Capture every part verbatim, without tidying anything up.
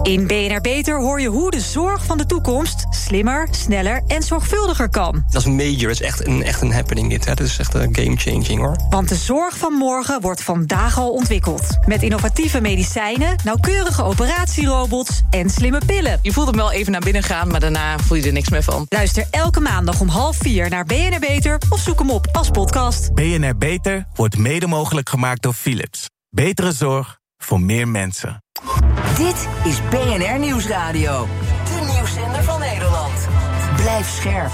In B N R Beter hoor je hoe de zorg van de toekomst slimmer, sneller en zorgvuldiger kan. Dat is major, dat is echt een, echt een happening dit. Hè. Dat is echt een game-changing, hoor. Want de zorg van morgen wordt vandaag al ontwikkeld. Met innovatieve medicijnen, nauwkeurige operatierobots en slimme pillen. Je voelt hem wel even naar binnen gaan, maar daarna voel je er niks meer van. Luister elke maandag om half vier naar B N R Beter of zoek hem op als podcast. B N R Beter wordt mede mogelijk gemaakt door Philips. Betere zorg voor meer mensen. Dit is B N R Nieuwsradio. De nieuwszender van Nederland. Blijf scherp.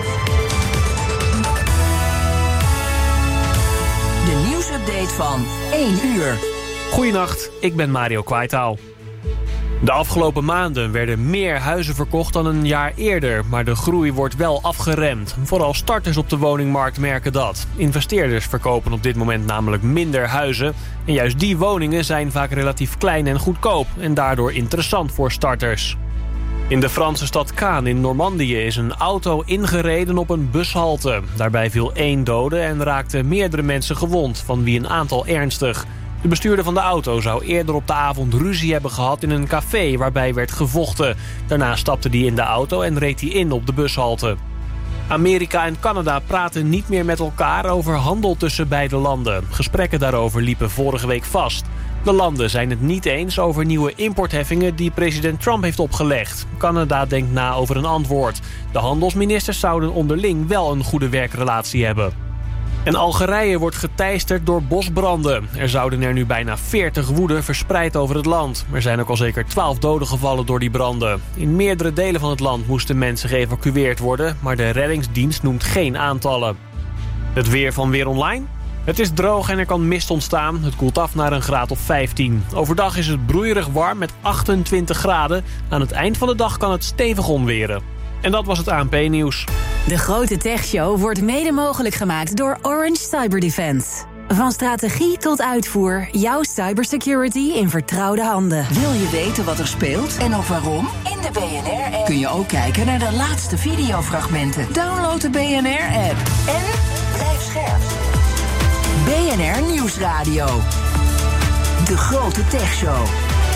De nieuwsupdate van één uur. Goedenacht, ik ben Mario Kwaitaal. De afgelopen maanden werden meer huizen verkocht dan een jaar eerder, maar de groei wordt wel afgeremd. Vooral starters op de woningmarkt merken dat. Investeerders verkopen op dit moment namelijk minder huizen. En juist die woningen zijn vaak relatief klein en goedkoop en daardoor interessant voor starters. In de Franse stad Caen in Normandië is een auto ingereden op een bushalte. Daarbij viel één dode en raakten meerdere mensen gewond, van wie een aantal ernstig. De bestuurder van de auto zou eerder op de avond ruzie hebben gehad in een café waarbij werd gevochten. Daarna stapte hij in de auto en reed hij in op de bushalte. Amerika en Canada praten niet meer met elkaar over handel tussen beide landen. Gesprekken daarover liepen vorige week vast. De landen zijn het niet eens over nieuwe importheffingen die president Trump heeft opgelegd. Canada denkt na over een antwoord. De handelsministers zouden onderling wel een goede werkrelatie hebben. En Algerije wordt geteisterd door bosbranden. Er zouden er nu bijna veertig woeden verspreid over het land. Er zijn ook al zeker twaalf doden gevallen door die branden. In meerdere delen van het land moesten mensen geëvacueerd worden, maar de reddingsdienst noemt geen aantallen. Het weer van Weer Online? Het is droog en er kan mist ontstaan. Het koelt af naar een graad of vijftien. Overdag is het broeierig warm met achtentwintig graden. Aan het eind van de dag kan het stevig onweren. En dat was het A N P-nieuws. De Grote Techshow wordt mede mogelijk gemaakt door Orange Cyberdefense. Van strategie tot uitvoer, jouw cybersecurity in vertrouwde handen. Wil je weten wat er speelt en ook waarom? In de B N R-app kun je ook kijken naar de laatste videofragmenten. Download de B N R-app en blijf scherp. B N R Nieuwsradio. De Grote Techshow.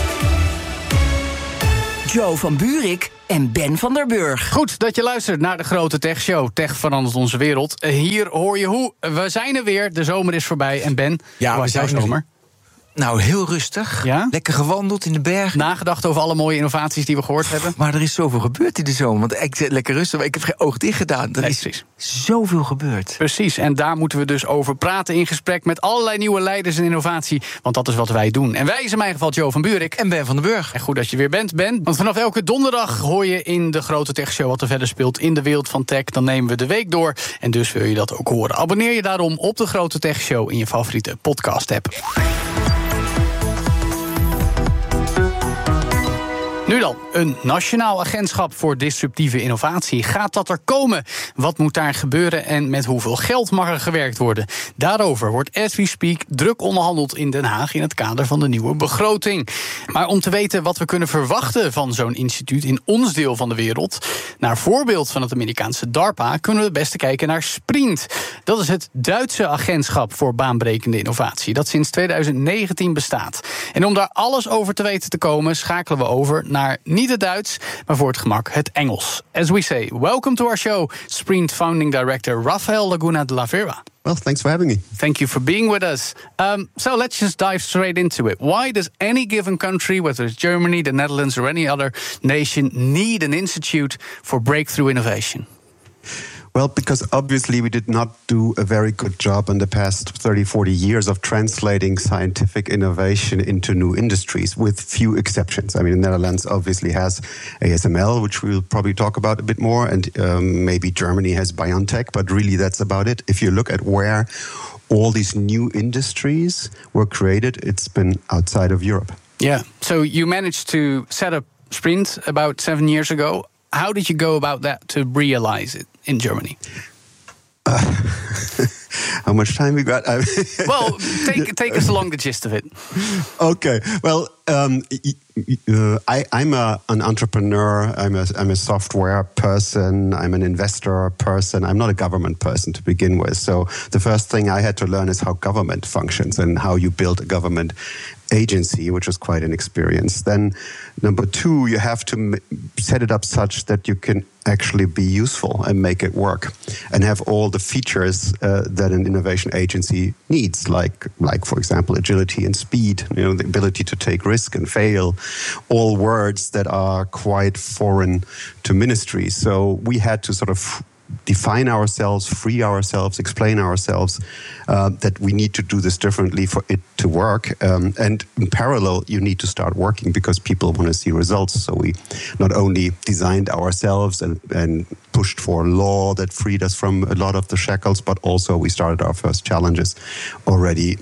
Joe van Buurik en Ben van der Burg. Goed dat je luistert naar de Grote Tech Show. Tech verandert onze wereld. Hier hoor je hoe. We zijn er weer. De zomer is voorbij. En Ben, ja, hoe was jouw zomer? Nou, heel rustig. Ja? Lekker gewandeld in de bergen. Nagedacht over alle mooie innovaties die we gehoord hebben. Maar er is zoveel gebeurd in de zomer. Want ik zit lekker rustig, maar ik heb geen oog dicht gedaan. Er nee, is precies. zoveel gebeurd. Precies, en daar moeten we dus over praten in gesprek met allerlei nieuwe leiders en innovatie. Want dat is wat wij doen. En wij is in mijn geval Joe van Buurik. En Ben van den Burg. En goed dat je weer bent, Ben. Want vanaf elke donderdag hoor je in de Grote Tech Show wat er verder speelt in de wereld van tech. Dan nemen we de week door. En dus wil je dat ook horen. Abonneer je daarom op de Grote Tech Show in je favoriete podcast-app. Nu dan, een nationaal agentschap voor disruptieve innovatie. Gaat dat er komen? Wat moet daar gebeuren en met hoeveel geld mag er gewerkt worden? Daarover wordt as we speak druk onderhandeld in Den Haag in het kader van de nieuwe begroting. Maar om te weten wat we kunnen verwachten van zo'n instituut in ons deel van de wereld, naar voorbeeld van het Amerikaanse DARPA, kunnen we het beste kijken naar Sprint. Dat is het Duitse agentschap voor baanbrekende innovatie, dat sinds tweeduizend negentien bestaat. En om daar alles over te weten te komen, schakelen we over naar naar niet het Duits, maar voor het gemak het Engels. As we say, welcome to our show, Sprint founding director Rafael Laguna de la Vera. Well, thanks for having me. Thank you for being with us. Um, so let's just dive straight into it. Why does any given country, whether it's Germany, the Netherlands, or any other nation, need an institute for breakthrough innovation? Well, because obviously we did not do a very good job in the past thirty, forty years of translating scientific innovation into new industries, with few exceptions. I mean, the Netherlands obviously has A S M L, which we'll probably talk about a bit more, and um, maybe Germany has BioNTech, but really that's about it. If you look at where all these new industries were created, it's been outside of Europe. Yeah, so you managed to set up Sprint about seven years ago. How did you go about that to realize it in Germany? Uh, how much time we got? Well, take take us along the gist of it. Okay. Well, um, uh, I, I'm a, an entrepreneur. I'm a, I'm a software person. I'm an investor person. I'm not a government person to begin with. So the first thing I had to learn is how government functions and how you build a government agency, which is quite inexperienced. Then number two, you have to m- set it up such that you can actually be useful and make it work and have all the features uh, that an innovation agency needs, like, like for example, agility and speed, you know, the ability to take risk and fail, all words that are quite foreign to ministries. So we had to sort of define ourselves, free ourselves, explain ourselves, uh, that we need to do this differently for it to work. Um, and in parallel, you need to start working because people want to see results. So we not only designed ourselves and, and pushed for law that freed us from a lot of the shackles, but also we started our first challenges already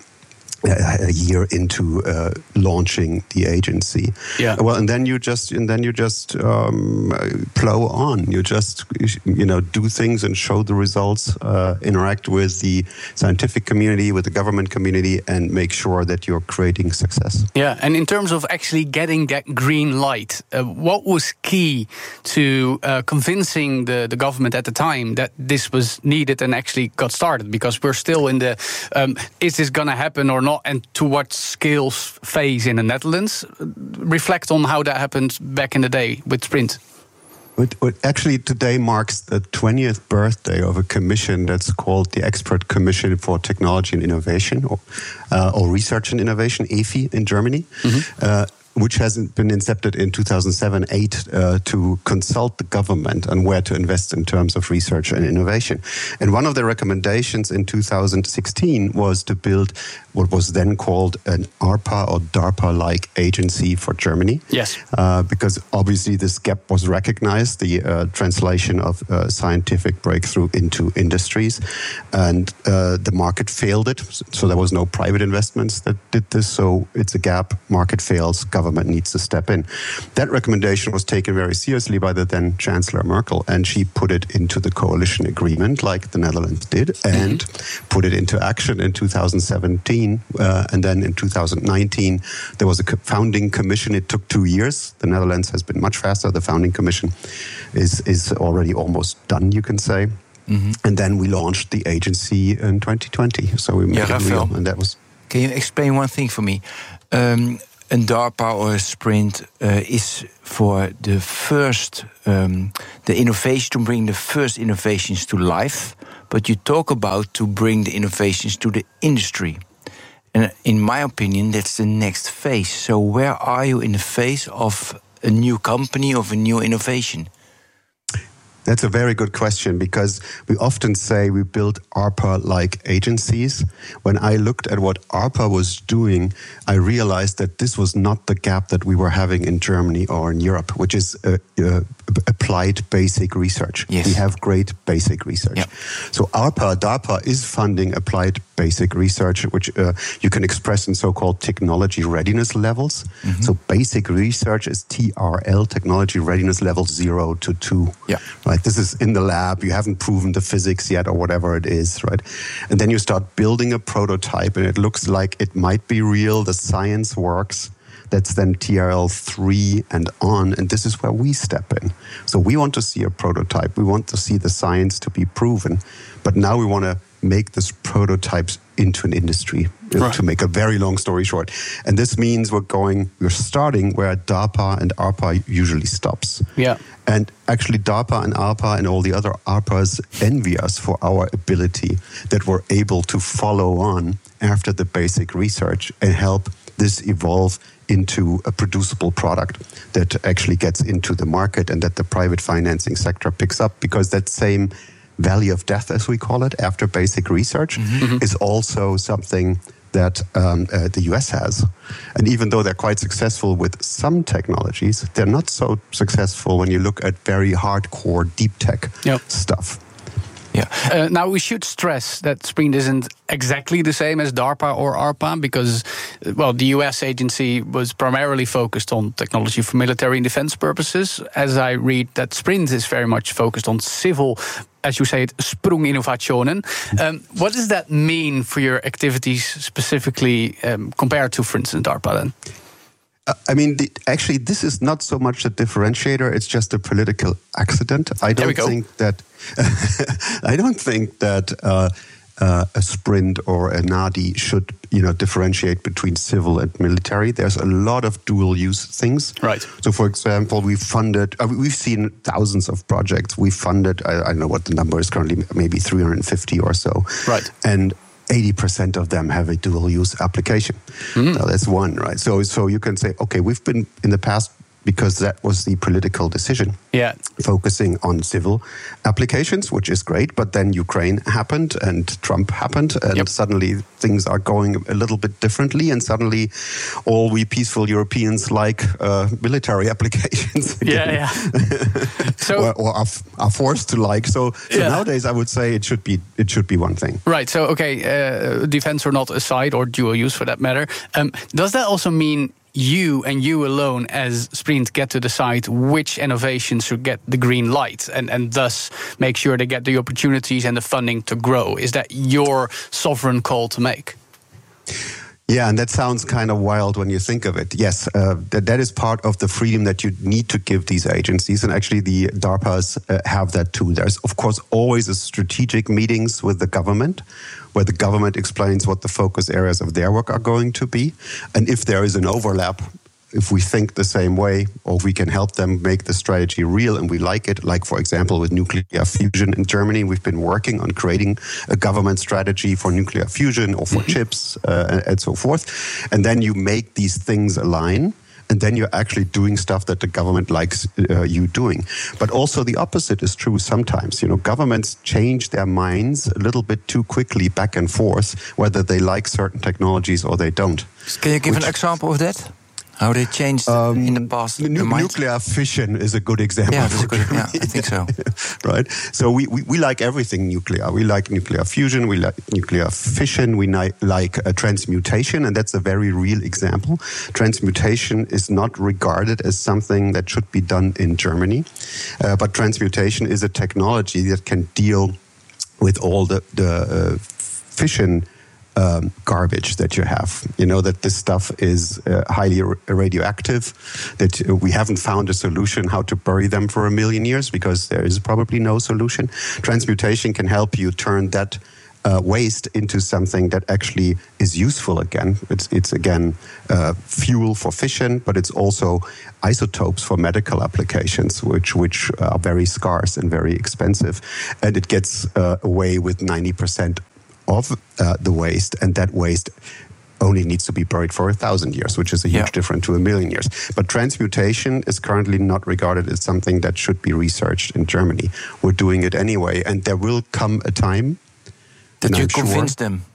a year into uh, launching the agency. Yeah. Well, and then you just and then you just um, plow on. You just you know do things and show the results. Uh, interact with the scientific community, with the government community, and make sure that you're creating success. Yeah. And in terms of actually getting that green light, uh, what was key to uh, convincing the the government at the time that this was needed and actually got started? Because we're still in the um, is this going to happen or not? And to what scale phase in the Netherlands? Reflect on how that happened back in the day with Sprint. It, it actually today marks the twentieth birthday of a commission that's called the Expert Commission for Technology and Innovation, or, uh, or Research and Innovation, E F I in Germany. Mm-hmm. Uh, which has been incepted in two thousand seven eight uh, to consult the government on where to invest in terms of research and innovation. And one of the recommendations in two thousand sixteen was to build what was then called an ARPA or DARPA-like agency for Germany. Yes. Uh, because obviously this gap was recognized, the uh, translation of uh, scientific breakthrough into industries. And uh, the market failed it. So there was no private investments that did this. So it's a gap. Market fails. Government Government needs to step in. That recommendation was taken very seriously by the then Chancellor Merkel, and she put it into the coalition agreement, like the Netherlands did, and mm-hmm. put it into action in two thousand seventeen. Uh, and then in two thousand nineteen, there was a founding commission. It took two years. The Netherlands has been much faster. The founding commission is, is already almost done, you can say. Mm-hmm. And then we launched the agency in twenty twenty. So we made yeah, it real, and that was... Can you explain one thing for me? Um, A DARPA or a Sprint uh, is for the first, um, the innovation, to bring the first innovations to life, but you talk about to bring the innovations to the industry. And in my opinion, that's the next phase. So where are you in the phase of a new company, of a new innovation? That's a very good question, because we often say we build ARPA-like agencies. When I looked at what ARPA was doing, I realized that this was not the gap that we were having in Germany or in Europe, which is uh, uh, applied basic research. Yes. We have great basic research. Yep. So ARPA, DARPA is funding applied basic research, which uh, you can express in so-called technology readiness levels. Mm-hmm. So basic research is T R L, technology readiness level zero to two. Yeah. Right? This is in the lab. You haven't proven the physics yet or whatever it is, right? And then you start building a prototype and it looks like it might be real. The science works. That's then T R L three and on. And this is where we step in. So we want to see a prototype. We want to see the science to be proven. But now we want to make this prototypes into an industry, right. To make a very long story short. And this means we're going, we're starting where DARPA and ARPA usually stops. Yeah. And actually DARPA and ARPA and all the other ARPAs envy us for our ability that we're able to follow on after the basic research and help this evolve into a producible product that actually gets into the market and that the private financing sector picks up, because that same valley of death, as we call it, after basic research, mm-hmm. is also something that um, uh, the U S has. And even though they're quite successful with some technologies, they're not so successful when you look at very hardcore deep tech yep. stuff. Yeah. Uh, now, we should stress that Sprint isn't exactly the same as DARPA or ARPA, because, well, the U S agency was primarily focused on technology for military and defense purposes. As I read, that Sprint is very much focused on civil, as you say it, sprunginnovationen. Um, what does that mean for your activities specifically um, compared to, for instance, DARPA then? I mean, the, actually, this is not so much a differentiator. It's just a political accident. I don't think that. I don't think that uh, uh, a Sprint or a Nadi should, you know, differentiate between civil and military. There's a lot of dual-use things. Right. So, for example, we've funded, uh, we've seen thousands of projects. We've funded, I, I don't know what the number is currently, maybe three hundred fifty or so. Right. And eighty percent of them have a dual-use application. Mm. Now, that's one, right? So, so you can say, okay, we've been in the past, because that was the political decision. Yeah. Focusing on civil applications, which is great, but then Ukraine happened and Trump happened, and yep. suddenly things are going a little bit differently, and suddenly all we peaceful Europeans like uh, military applications. Yeah, yeah. so, or, or are, are forced to like. So, so yeah. nowadays I would say it should be it should be one thing. Right. So, okay, uh, defense or not aside, or dual use for that matter, um, does that also mean you and you alone as Sprint get to decide which innovations should get the green light and, and thus make sure they get the opportunities and the funding to grow? Is that your sovereign call to make? Yeah, and that sounds kind of wild when you think of it. Yes, uh, that, that is part of the freedom that you need to give these agencies. And actually the DARPAs uh, have that too. There's, of course, always a strategic meetings with the government where the government explains what the focus areas of their work are going to be. And if there is an overlap, if we think the same way, or we can help them make the strategy real and we like it, like, for example, with nuclear fusion in Germany, we've been working on creating a government strategy for nuclear fusion or for mm-hmm. chips uh, and so forth. And then you make these things align. And then you're actually doing stuff that the government likes uh, you doing. But also the opposite is true sometimes. You know, governments change their minds a little bit too quickly back and forth, whether they like certain technologies or they don't. Can you give Which, an example of that? How they changed um, in the past? Nu- nuclear fission is a good example. Yeah, that's a good, yeah, I think so. Right? So we, we, we like everything nuclear. We like nuclear fusion, we like nuclear fission, we ni- like uh, transmutation, and that's a very real example. Transmutation is not regarded as something that should be done in Germany, uh, but transmutation is a technology that can deal with all the, the uh, fission Um, garbage that you have. You know, that this stuff is uh, highly r- radioactive, that uh, we haven't found a solution how to bury them for a million years because there is probably no solution. Transmutation can help you turn that uh, waste into something that actually is useful again. It's, it's again, uh, fuel for fission, but it's also isotopes for medical applications, which, which are very scarce and very expensive. And it gets uh, away with ninety percent of uh, the waste, and that waste only needs to be buried for a thousand years, which is a huge yeah. difference to a million years. But transmutation is currently not regarded as something that should be researched in Germany. We're doing it anyway, and there will come a time that you convince sure, them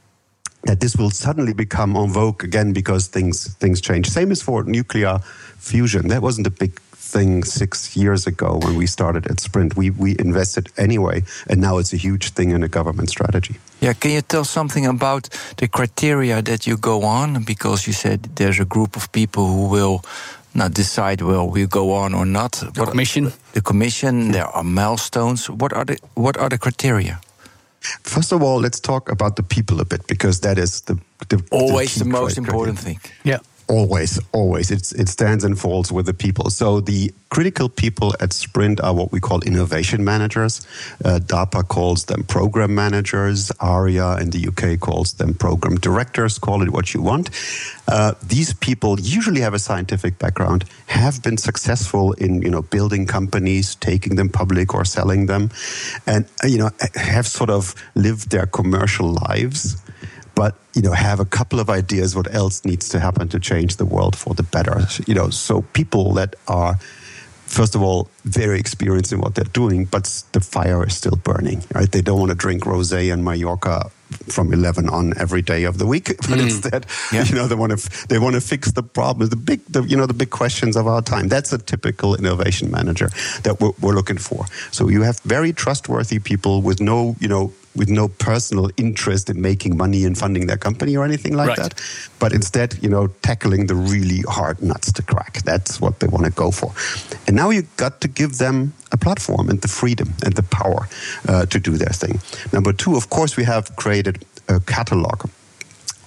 that this will suddenly become en vogue again because things things change. Same as for nuclear fusion. That wasn't a big thing six years ago when we started at Sprint. We we invested anyway, and now it's a huge thing in a government strategy. Yeah, can you tell something about the criteria that you go on? Because you said there's a group of people who will not decide, well, we'll go on or not. The what, commission. The commission, there are milestones. What are the what are the criteria? First of all, let's talk about the people a bit, because that is the, the always the, the most criteria. important thing. Yeah. Always, always. It's, it stands and falls with the people. So the critical people at Sprint are what we call innovation managers. Uh, DARPA calls them program managers. ARIA in the U K calls them program directors. Call it what you want. Uh, these people usually have a scientific background, have been successful in, you know, building companies, taking them public or selling them, and, you know, have sort of lived their commercial lives, but, you know, have a couple of ideas what else needs to happen to change the world for the better. You know, so people that are, first of all, very experienced in what they're doing, but the fire is still burning, right? They don't want to drink rosé in Mallorca from eleven on every day of the week, but mm. instead, yeah. you know, they want to they want to fix the problem, the big, the, you know, the big questions of our time. That's a typical innovation manager that we're, we're looking for. So you have very trustworthy people with no, you know, with no personal interest in making money and funding their company or anything like right. that, but instead, you know, tackling the really hard nuts to crack. That's what they want to go for. And now you got to give them a platform and the freedom and the power uh, to do their thing. Number two, of course, we have created a catalog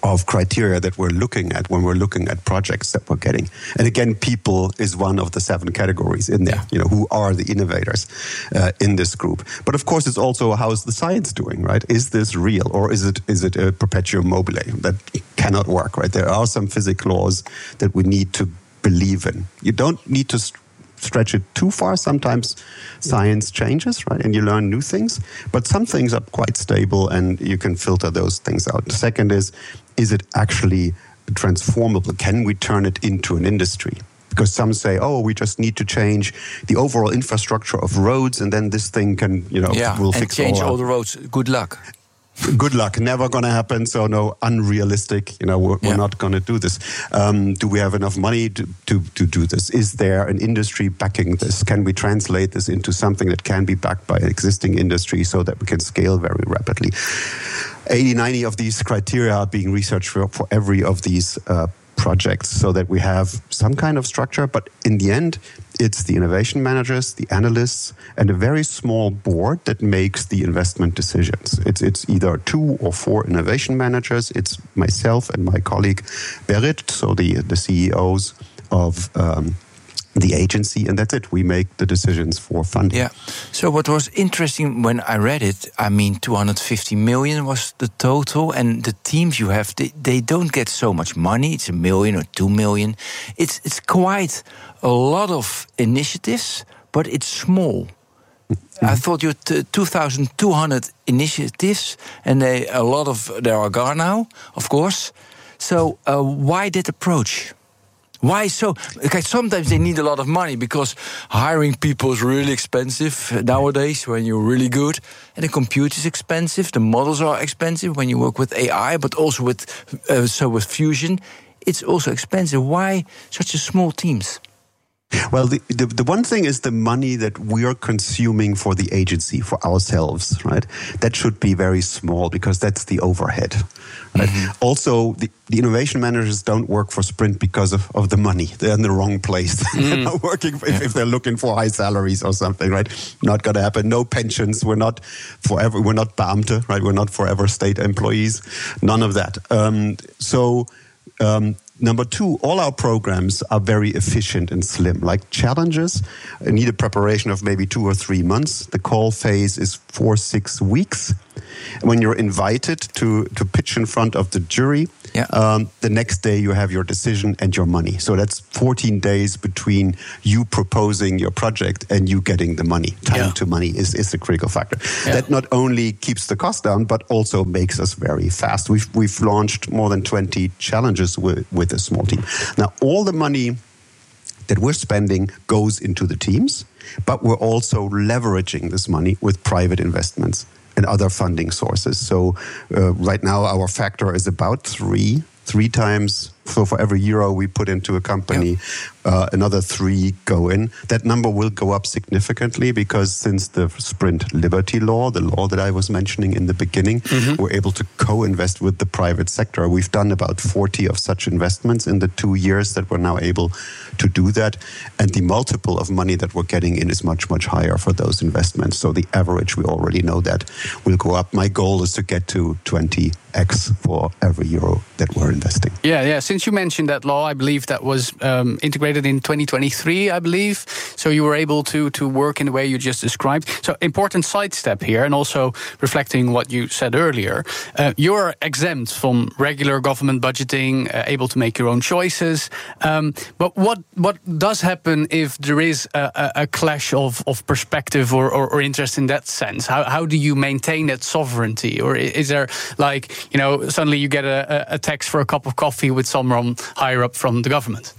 of criteria that we're looking at when we're looking at projects that we're getting. And again, people is one of the seven categories in there. You know, who are the innovators uh, in this group? But of course, it's also how's the science doing, right? Is this real, or is it is it a perpetuum mobile that cannot work, right? There are some physics laws that we need to believe in. You don't need to st- stretch it too far. Sometimes science changes, right? And you learn new things. But some things are quite stable, and you can filter those things out. The second is, is it actually transformable? Can we turn it into an industry? Because some say, oh, we just need to change the overall infrastructure of roads, and then this thing can, you know, yeah, will and fix change all, all the roads. Good luck. Good luck. Never going to happen. So no, unrealistic. You know, we're, yeah. we're not going to do this. Um, do we have enough money to, to, to do this? Is there an industry backing this? Can we translate this into something that can be backed by an existing industry so that we can scale very rapidly? eighty, ninety of these criteria are being researched for, for every of these uh, projects so that we have some kind of structure. But in the end, it's the innovation managers, the analysts, and a very small board that makes the investment decisions. It's it's either two or four innovation managers. It's myself and my colleague Berit, so the, the C E Os of um, the agency, and that's it. We make the decisions for funding. Yeah. So what was interesting when I read it, I mean, two hundred fifty million was the total, and the teams you have, they, they don't get so much money. It's a million or two million. It's it's quite a lot of initiatives, but it's small. Mm-hmm. I thought you had t- two thousand two hundred initiatives, and they a lot of there are gone now, of course. So uh, why that approach? Why so? Okay, sometimes they need a lot of money because hiring people is really expensive nowadays when you're really good. And the computer is expensive. The models are expensive when you work with A I, but also with uh, so with Fusion. It's also expensive. Why such a small teams? Well, the, the the one thing is the money that we are consuming for the agency, for ourselves, right? That should be very small because that's the overhead. Right? Mm-hmm. Also, the, the innovation managers don't work for Sprint because of, of the money. They're in the wrong place. Mm. They're not working if, yeah. if they're looking for high salaries or something, right? Not going to happen. No pensions. We're not forever. We're not Beamte, right? We're not forever state employees. None of that. Um, so. Um, Number two, all our programs are very efficient and slim. Like challenges need a preparation of maybe two or three months. The call phase is four, six weeks. When you're invited to, to pitch in front of the jury, yeah. um, the next day you have your decision and your money. So that's fourteen days between you proposing your project and you getting the money. Time yeah. to money is, is a critical factor. Yeah. That not only keeps the cost down, but also makes us very fast. We've, we've launched more than twenty challenges with, with a small team. Now, all the money that we're spending goes into the teams, but we're also leveraging this money with private investments and other funding sources. So uh, right now our factor is about three, three times. So for every euro we put into a company, yep. uh, another three go in. That number will go up significantly because since the Sprint Liberty Law, the law that I was mentioning in the beginning, mm-hmm. we're able to co-invest with the private sector. We've done about forty of such investments in the two years that we're now able to do that. And the multiple of money that we're getting in is much, much higher for those investments. So the average, we already know that, will go up. My goal is to get to twenty x for every euro that we're investing. Yeah, yeah. Since you mentioned that law, I believe that was um, integrated in twenty twenty-three, I believe. So you were able to to work in the way you just described. So important sidestep here, and also reflecting what you said earlier. Uh, you're exempt from regular government budgeting, uh, able to make your own choices. Um, but what what does happen if there is a, a clash of, of perspective or, or, or interest in that sense? How how do you maintain that sovereignty? Or is there, like, you know, suddenly you get a, a text for a cup of coffee with someone higher up from the government?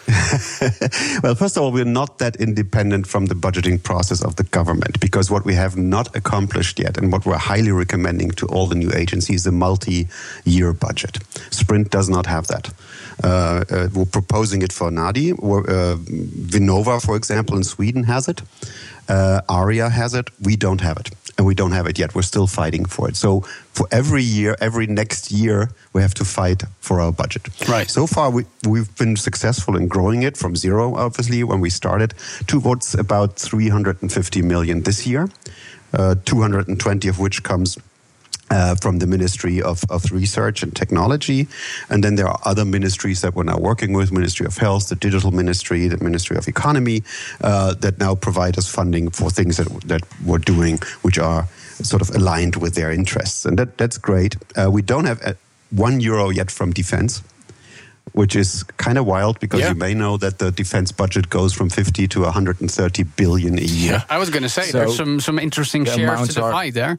Well, first of all, we're not that independent from the budgeting process of the government, because what we have not accomplished yet, and what we're highly recommending to all the new agencies, is a multi-year budget. Sprint does not have that. Uh, uh, we're proposing it for NADI. Uh, Vinnova, for example, in Sweden has it. Uh, ARIA has it. We don't have it. And we don't have it yet. We're still fighting for it. So for every year, every next year, we have to fight for our budget. Right. So far, we, we've been successful in growing it from zero, obviously, when we started, towards about three hundred fifty million this year, uh, two hundred twenty of which comes Uh, from the Ministry of, of Research and Technology. And then there are other ministries that we're now working with, Ministry of Health, the Digital Ministry, the Ministry of Economy, uh, that now provide us funding for things that, that we're doing, which are sort of aligned with their interests. And that, that's great. Uh, we don't have a, one euro yet from defense, which is kind of wild because yeah. you may know that the defense budget goes from fifty to one hundred thirty billion a year. Yeah. I was going to say, so there's some, some interesting the shares to divide there.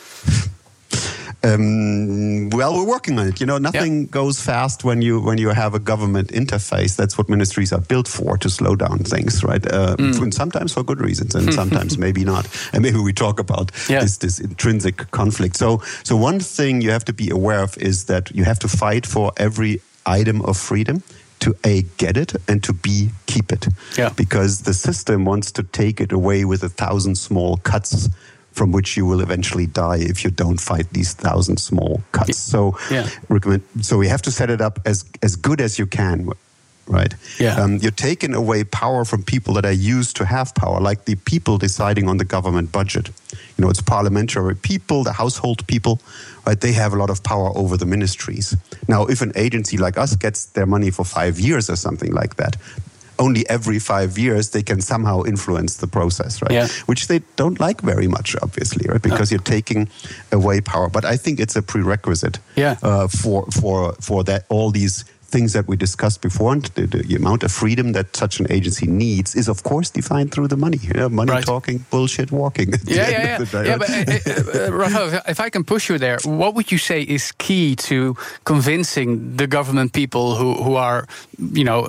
Um, well, we're working on it. You know, nothing yeah. goes fast when you when you have a government interface. That's what ministries are built for, to slow down things, right? Uh, mm. And sometimes for good reasons, and sometimes maybe not. And maybe we talk about yeah. this this intrinsic conflict. So, so one thing you have to be aware of is that you have to fight for every item of freedom to A, get it, and to B, keep it. Yeah. Because the system wants to take it away with a thousand small cuts, from which you will eventually die if you don't fight these thousand small cuts. So, yeah. recommend, so we have to set it up as, as good as you can, right? Yeah. Um, you're taking away power from people that are used to have power, like the people deciding on the government budget. You know, it's parliamentary people, the household people, right? They have a lot of power over the ministries. Now, if an agency like us gets their money for five years or something like that, only every five years they can somehow influence the process, right? Yeah. Which they don't like very much, obviously, right? Because no. you're taking away power. But I think it's a prerequisite yeah. uh, for for for that all these things that we discussed before, and the, the amount of freedom that such an agency needs is, of course, defined through the money. Yeah, money right. talking, bullshit walking. Yeah, yeah, yeah. yeah but uh, uh, Raphael, if I can push you there, what would you say is key to convincing the government people who, who are, you know,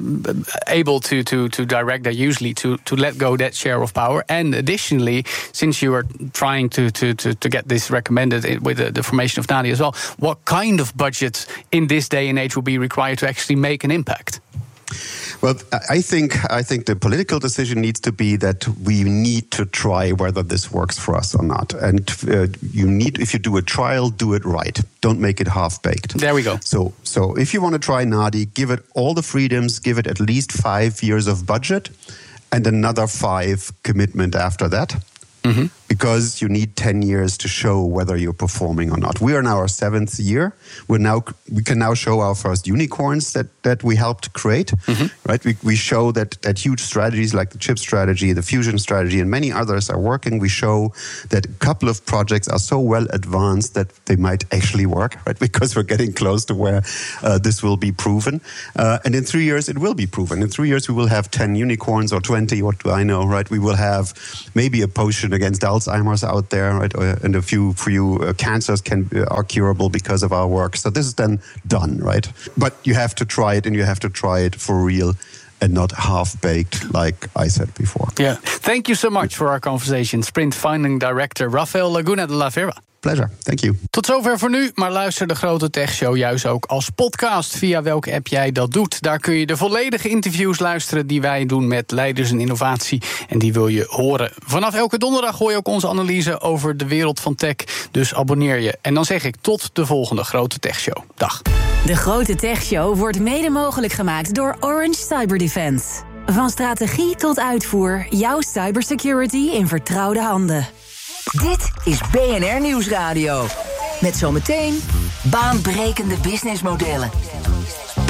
able to, to, to direct that usually to, to let go that share of power? And additionally, since you are trying to, to, to, to get this recommended with the, the formation of NADI as well, what kind of budget in this day and age will be required required to actually make an impact? Well, I think I think the political decision needs to be that we need to try whether this works for us or not. And uh, you need, if you do a trial, do it right. Don't make it half-baked. There we go. So, so if you want to try NADI, give it all the freedoms, give it at least five years of budget, and another five commitment after that. Mm-hmm. Because you need ten years to show whether you're performing or not. We are in our seventh year. We're now we can now show our first unicorns that, that we helped create. Mm-hmm. Right? We we show that, that huge strategies like the chip strategy, the fusion strategy, and many others are working. We show that a couple of projects are so well advanced that they might actually work, right? Because we're getting close to where uh, this will be proven. Uh, and in three years, it will be proven. In three years, we will have ten unicorns or twenty. What do I know, right? We will have maybe a potion against Alzheimer's out there, right? And a few few uh, cancers can are curable because of our work. So this is then done, right? But you have to try it, and you have to try it for real and not half-baked, like I said before. Yeah. Thank you so much for our conversation. Sprint Founding Director Raphael Laguna de la Vera. Pleasure, thank you. Tot zover voor nu, maar luister de Grote Tech Show juist ook als podcast via welke app jij dat doet. Daar kun je de volledige interviews luisteren die wij doen met leiders in innovatie. En die wil je horen. Vanaf elke donderdag hoor je ook onze analyse over de wereld van tech. Dus abonneer je. En dan zeg ik tot de volgende Grote Tech Show. Dag. De Grote Tech Show wordt mede mogelijk gemaakt door Orange Cyber Defense. Van strategie tot uitvoer, jouw cybersecurity in vertrouwde handen. Dit is B N R Nieuwsradio. Met zometeen baanbrekende businessmodellen.